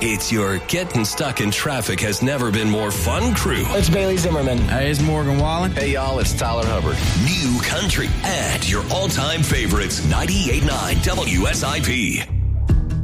It's your getting stuck in traffic has never been more fun crew. It's Bailey Zimmerman. Hey, it's Morgan Wallen. Hey, y'all, it's Tyler Hubbard. New country and your all-time favorites, 98.9 WSIP.